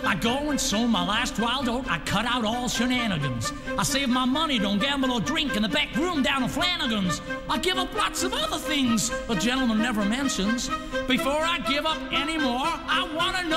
I go and sow my last wild oat. I cut out all shenanigans. I save my money, don't gamble or drink in the back room down in Flanagan's. I give up lots of other things a gentleman never mentions. Before I give up any more, I want to know